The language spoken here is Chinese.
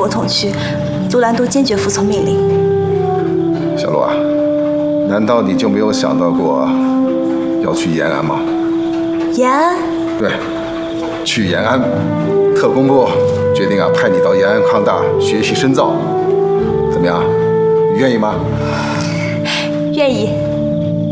国统区，杜兰多坚决服从命令。 小罗啊，难道你就没有想到过要去延安吗？ 延安？ 对，去延安。特工部决定派你到延安康大学习深造，怎么样？你愿意吗？ 愿意。